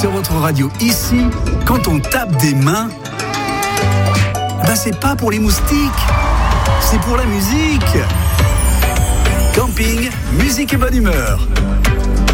sur votre radio. Ici, quand on tape des mains, c'est pas pour les moustiques, c'est pour la musique. Camping, musique et bonne humeur.